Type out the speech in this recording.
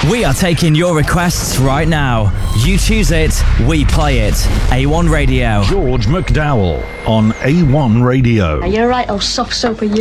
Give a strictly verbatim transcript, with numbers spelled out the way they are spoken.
We are taking your requests right now. You choose it, we play it. A one Radio. George McDowell on A one Radio. You're right, oh soft soap are you.